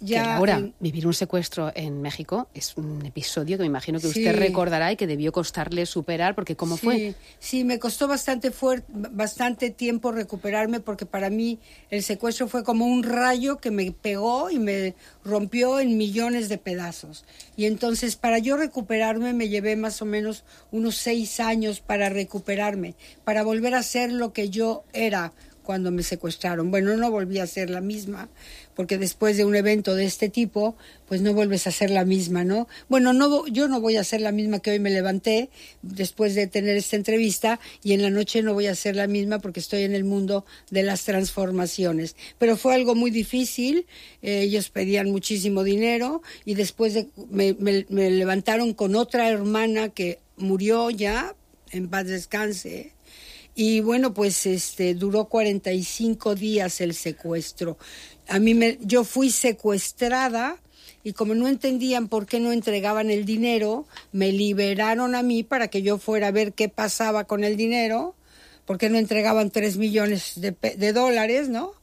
ya... Que, Laura, vivir un secuestro en México es un episodio que me imagino que usted recordará y que debió costarle superar, porque ¿cómo fue? Sí, me costó bastante tiempo recuperarme, porque para mí el secuestro fue como un rayo que me pegó y me rompió en millones de pedazos. Y entonces, para yo recuperarme, me llevé más o menos unos 6 años para recuperarme, para volver a ser lo que yo era cuando me secuestraron. Bueno, no volví a ser la misma, porque después de un evento de este tipo, pues no vuelves a ser la misma, ¿no? Bueno, yo no voy a ser la misma que hoy me levanté después de tener esta entrevista, y en la noche no voy a ser la misma porque estoy en el mundo de las transformaciones. Pero fue algo muy difícil, ellos pedían muchísimo dinero, y después me levantaron con otra hermana que murió ya, en paz descanse. Y bueno, pues duró 45 días el secuestro. Yo fui secuestrada, y como no entendían por qué no entregaban el dinero, me liberaron a mí para que yo fuera a ver qué pasaba con el dinero, porque no entregaban 3 millones de dólares, ¿no?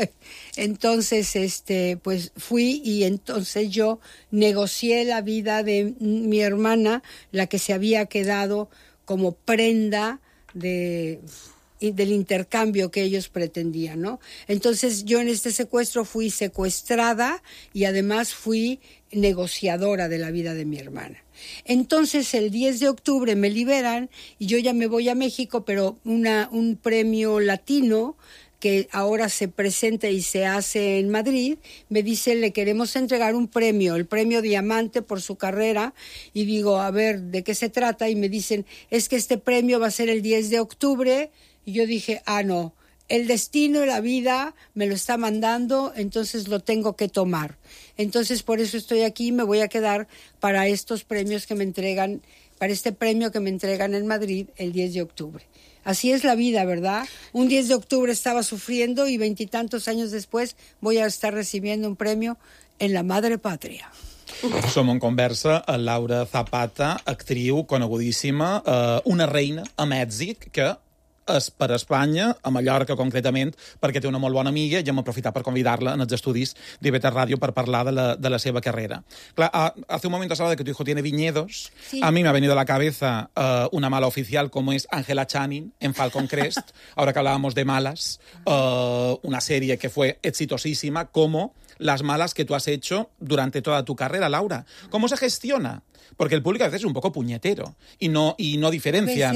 Entonces, pues fui, y entonces yo negocié la vida de mi hermana, la que se había quedado como prenda del intercambio que ellos pretendían, ¿no? Entonces yo en este secuestro fui secuestrada y además fui negociadora de la vida de mi hermana. Entonces el 10 de octubre me liberan y yo ya me voy a México, pero un premio latino que ahora se presenta y se hace en Madrid, me dice, le queremos entregar un premio, el premio Diamante por su carrera, y digo, a ver, ¿de qué se trata? Y me dicen, es que este premio va a ser el 10 de octubre, y yo dije, no, el destino y la vida me lo está mandando, entonces lo tengo que tomar. Entonces por eso estoy aquí, me voy a quedar para estos premios que me entregan, para este premio que me entregan en Madrid el 10 de octubre. Así es la vida, ¿verdad? Un 10 de octubre estaba sufriendo y 20 y tantos años después voy a estar recibiendo un premio en la madre patria. Som en conversa a Laura Zapata, actriu conegudíssima, una reina a Mèxic, que és per Espanya, a Mallorca concretament, perquè té una molt bona amiga, i hem aprofitat per convidar-la en els estudis d'IV3 Radio per parlar de la seva carrera. Clar, hace un momento has hablado de que tu hijo tiene viñedos. Sí. A mí me ha venido a la cabeza una mala oficial como es Angela Channing en Falcon Crest, ahora que hablábamos de malas, una serie que fue exitosísima, como las malas que tú has hecho durante toda tu carrera, Laura. ¿Cómo se gestiona? Porque el público a veces es un poco puñetero y no diferencian...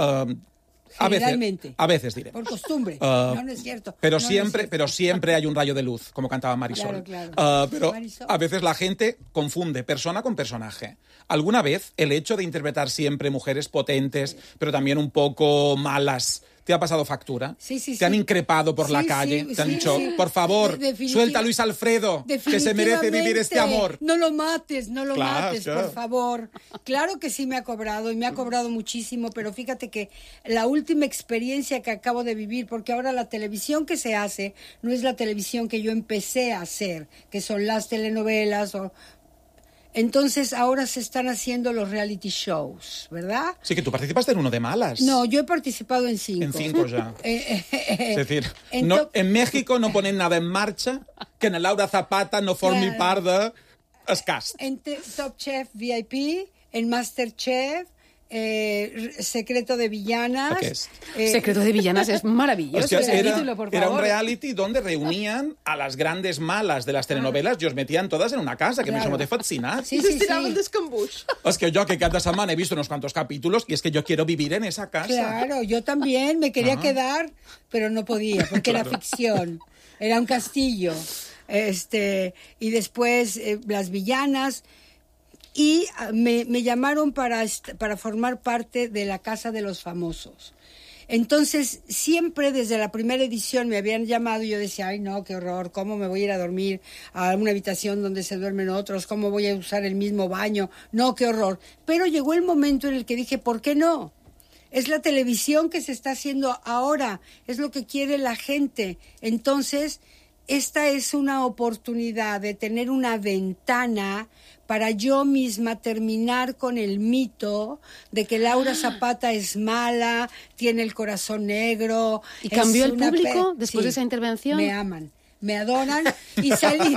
A veces diré. Por costumbre. No es cierto. Pero siempre hay un rayo de luz, como cantaba Marisol. Claro. Pero Marisol. A veces la gente confunde persona con personaje. ¿Alguna vez el hecho de interpretar siempre mujeres potentes, pero también un poco malas, te ha pasado factura? Sí. ¿Te han increpado por la calle? ¿Te han dicho, por favor, suelta a Luis Alfredo, que se merece vivir este amor? No lo mates, por favor. Claro que sí me ha cobrado, y me ha cobrado muchísimo, pero fíjate que la última experiencia que acabo de vivir, porque ahora la televisión que se hace no es la televisión que yo empecé a hacer, que son las telenovelas Entonces ahora se están haciendo los reality shows, ¿verdad? Sí, que tú participaste en uno de malas. No, yo he participado en 5. En 5 ya. Es decir, en México no ponen nada en marcha que en Laura Zapata no formi part de cast. En Top Chef VIP, en Masterchef, Secreto de Villanas. Secreto de Villanas es maravilloso. Era un reality donde reunían a las grandes malas de las telenovelas y os metían todas en una casa, que me m'ha fascinat. Sí. Tiraven descambuix. Es que yo que cada semana he visto unos cuantos capítulos y es que yo quiero vivir en esa casa. Claro, yo también me quería quedar, pero no podía, porque era ficción. Era un castillo. Y después las villanas. Y me llamaron para formar parte de la Casa de los Famosos. Entonces, siempre desde la primera edición me habían llamado y yo decía, ay no, qué horror, ¿cómo me voy a ir a dormir a una habitación donde se duermen otros? ¿Cómo voy a usar el mismo baño? No, qué horror. Pero llegó el momento en el que dije, ¿por qué no? Es la televisión que se está haciendo ahora, es lo que quiere la gente. Entonces, esta es una oportunidad de tener una ventana para yo misma terminar con el mito de que Laura Zapata es mala, tiene el corazón negro. ¿Y cambió el público después de esa intervención? Me aman. me adoran, y salí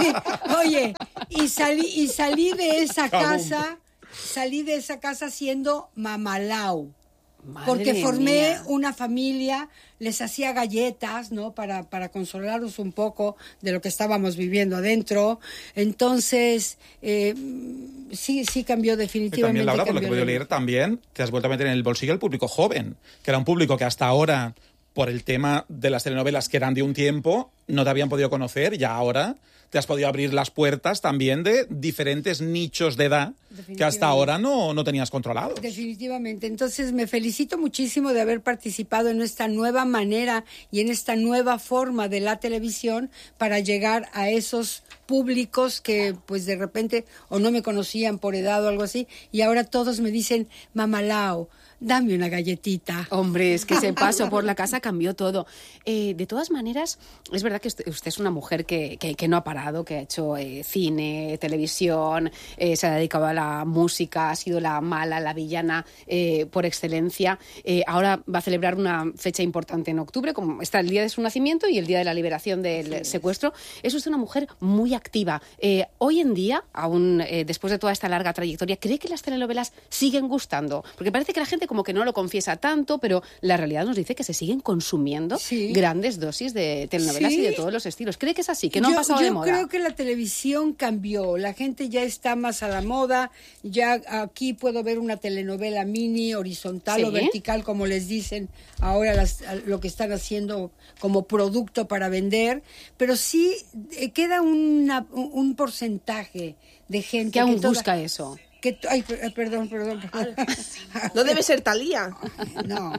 de esa casa, siendo Mamalau. Porque formé una familia, les hacía galletas, ¿no? Para consolarlos un poco de lo que estábamos viviendo adentro. Entonces, sí cambió definitivamente. Y también, Laura, por lo que he podido leer también, que has vuelto a meter en el bolsillo al público joven, que era un público que hasta ahora, por el tema de las telenovelas que eran de un tiempo, no te habían podido conocer, y ahora te has podido abrir las puertas también de diferentes nichos de edad que hasta ahora no tenías controlados. Definitivamente. Entonces, me felicito muchísimo de haber participado en esta nueva manera y en esta nueva forma de la televisión para llegar a esos públicos que, pues, de repente o no me conocían por edad o algo así, y ahora todos me dicen, Mamalao, dame una galletita. Hombre, es que ese paso por la casa cambió todo. De todas maneras, es verdad que usted es una mujer que no ha parado, que ha hecho cine, televisión, se ha dedicado a la música, ha sido la mala, la villana por excelencia. Ahora va a celebrar una fecha importante en octubre, como está el día de su nacimiento y el día de la liberación del secuestro. Es usted una mujer muy activa. Hoy en día, aún después de toda esta larga trayectoria, ¿cree que las telenovelas siguen gustando? Porque parece que la gente como que no lo confiesa tanto, pero la realidad nos dice que se siguen consumiendo grandes dosis de telenovelas y de todos los estilos. ¿Cree que es así? ¿Que no han pasado de moda? Yo creo que la televisión cambió. La gente ya está más a la moda. Ya aquí puedo ver una telenovela mini, horizontal o vertical, como les dicen ahora lo que están haciendo como producto para vender. Pero sí queda un porcentaje de gente que aún busca eso. Ay, perdón. No debe ser Thalía. No.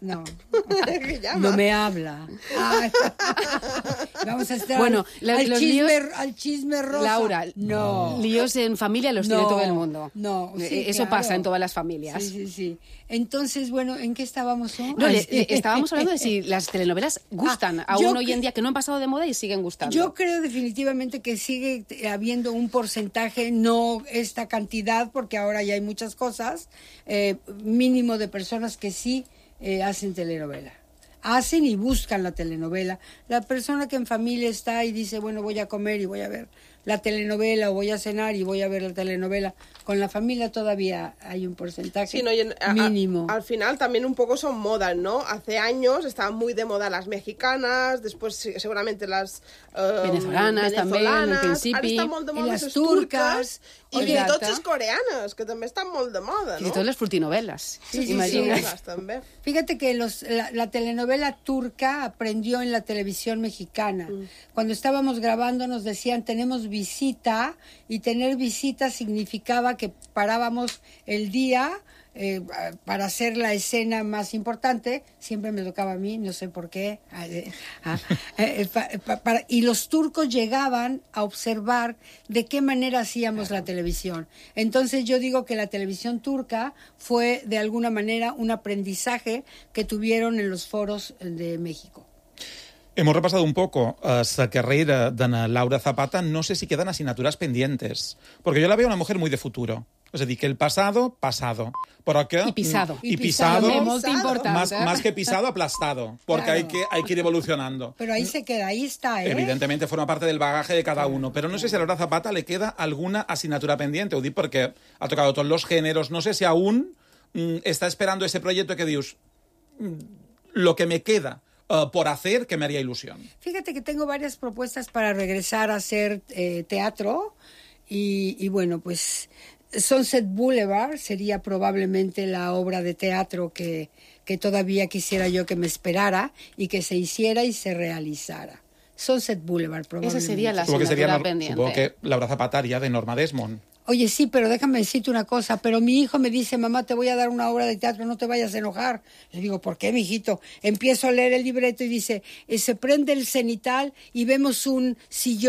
No me habla. Ay. Vamos a estar al chisme rosa. Laura, no. Líos en familia los tiene todo el mundo. No, eso claro. Pasa en todas las familias. Sí. Entonces, bueno, ¿en qué estábamos? No, estábamos hablando de si las telenovelas gustan aún hoy en día, que no han pasado de moda y siguen gustando. Yo creo definitivamente que sigue habiendo un porcentaje, no esta cantidad, porque ahora ya hay muchas cosas, mínimo de personas que sí hacen telenovela. Hacen y buscan la telenovela. La persona que en familia está y dice, bueno, voy a comer y voy a ver la telenovela, o voy a cenar y voy a ver la telenovela. Con la familia todavía hay un porcentaje mínimo. Al final también un poco son modas, ¿no? Hace años estaban muy de moda las mexicanas, después seguramente las venezolanas también, al principio. Ara estan molt de moda les turques. I fins i tot les coreanes, que també estan molt de moda, ¿no? Y todas las furtinovelas. Sí. També. Fíjate que la telenovela turca aprendió en la televisión mexicana. Cuando estábamos grabando nos decían, tenemos visita, y tener visita significaba que parábamos el día para hacer la escena más importante. Siempre me tocaba a mí, no sé por qué. Y los turcos llegaban a observar de qué manera hacíamos la televisión. Entonces yo digo que la televisión turca fue de alguna manera un aprendizaje que tuvieron en los foros de México. Hemos repasado un poco esa carrera de Laura Zapata. No sé si quedan asignaturas pendientes, porque yo la veo una mujer muy de futuro. Es decir, que el pasado, pero que... Y pisado. Y pisado, muy importante. Más que pisado, aplastado, porque claro. hay que ir evolucionando. Pero ahí se queda, ahí está, ¿eh? Evidentemente forma parte del bagaje de cada uno, pero no sé si a Laura Zapata le queda alguna asignatura pendiente, ho dic porque ha tocado todos los géneros, no sé si aún está esperando ese proyecto que dius, lo que me queda por hacer, que me haría ilusión. Fíjate que tengo varias propuestas para regresar a hacer teatro y bueno, pues Sunset Boulevard sería probablemente la obra de teatro que todavía quisiera yo que me esperara y que se hiciera y se realizara. Sunset Boulevard, probablemente. Esa sería la asignatura pendiente. Supongo que Laura Zapata haría de Norma Desmond. Oye, sí, pero déjame decirte una cosa, pero mi hijo me dice, mamá, te voy a dar una obra de teatro, no te vayas a enojar. Le digo, ¿por qué, mijito? Empiezo a leer el libreto y dice, se prende el cenital y vemos un sillón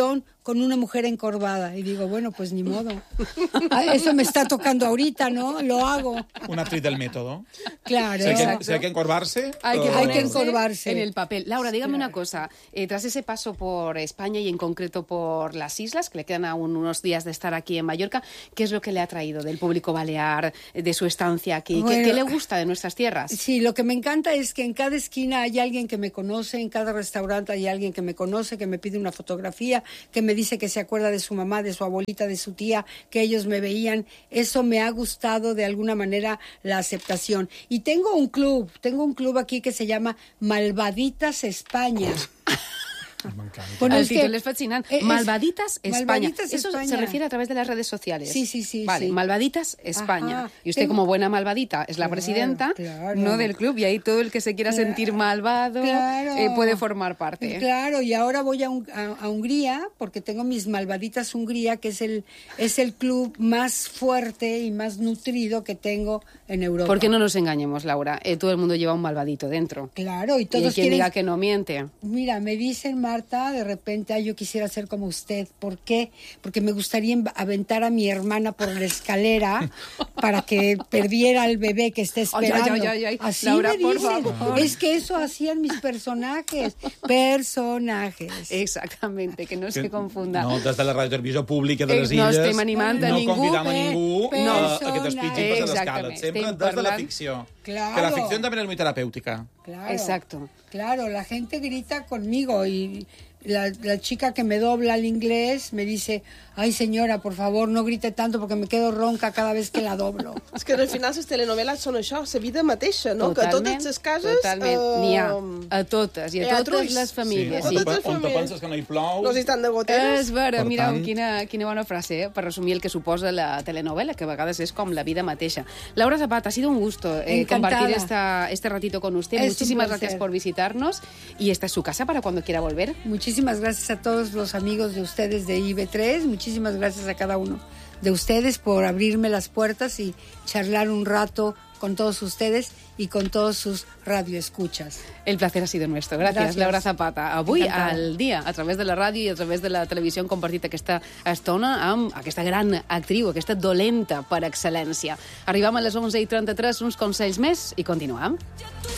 con una mujer encorvada. Y digo, bueno, pues ni modo. Eso me está tocando ahorita, ¿no? Lo hago. Un actriz del método. Claro. Si hay que encorvarse... Hay que Hay que encorvarse. en el papel. Laura, dígame una cosa. Tras ese paso por España y en concreto por las islas, que le quedan aún unos días de estar aquí en Mallorca, ¿qué es lo que le ha traído del público balear, de su estancia aquí? Bueno, ¿Qué le gusta de nuestras tierras? Sí, lo que me encanta es que en cada esquina hay alguien que me conoce, en cada restaurante hay alguien que me conoce, que me pide una fotografía, que me dice que se acuerda de su mamá, de su abuelita, de su tía, que ellos me veían. Eso me ha gustado de alguna manera, la aceptación. Y tengo un club aquí que se llama Malvaditas España. Bueno, El título es fascinante. Malvaditas España. Malvaditas Eso España. se refiere a través de las redes sociales. Sí. Vale, sí. Malvaditas España. Ajá. Y usted, como buena malvadita, es la presidenta, claro. no del club, y ahí todo el que se quiera sentir malvado puede formar parte. Claro, y ahora voy a Hungría, porque tengo mis Malvaditas Hungría, que es el club más fuerte y más nutrido que tengo en Europa. ¿Por qué no nos engañemos, Laura? Todo el mundo lleva un malvadito dentro. Claro, y Y todos quien quieren... diga que no miente. Mira, me dicen, Marta, de repente, ay, yo quisiera ser como usted. ¿Por qué? Porque me gustaría aventar a mi hermana por la escalera para que perdiera al bebé que está esperando. Ay. Así Laura, me por dicen. favor. Es que eso hacían mis personajes. Exactamente, que no se confunda. No, des de la ràdio televisió pública de les No illes... estem animant a no ningú. convidam a ningú a que Personaje. despitgin per les Exactament. escales. Sempre Estem des de la parlant- ficció. Claro. Que la ficció també és molt terapèutica. Claro. Exacto. Claro, la gente grita conmigo y la chica que me dobla el inglés me dice, ay señora, por favor, no grite tanto porque me quedo ronca cada vez que la doblo. És que al final les telenovel·les són això, la vida mateixa, no? Totalment, que a totes les cases... Totalment. N'hi ha a totes i a totes truis. les famílies. On Sí. te famílies. penses que no hi plou... No sé si estan de goteres. És vera, Per mireu, tant- quina bona frase, per resumir el que suposa la telenovela, que a vegades es como la vida mateixa. Laura Zapata, ha sido un gusto Encantada. compartir este ratito con usted. Es un Muchísimas placer. gracias por visitarnos y esta es su casa para cuando quiera volver. Muchísimas gracias a todos los amigos de ustedes de IB3, muchísimas gracias a cada uno de ustedes por abrirme las puertas y charlar un rato con todos ustedes y con todos sus radioescuchas. El placer ha sido nuestro. Gracias. Laura Zapata. Avui, Encantada. al dia, a través de la ràdio i a través de la televisió, hem compartit aquesta estona amb aquesta gran actriu, aquesta dolenta per excel·lència. Arribam a les 11:33, uns consells més i continuem.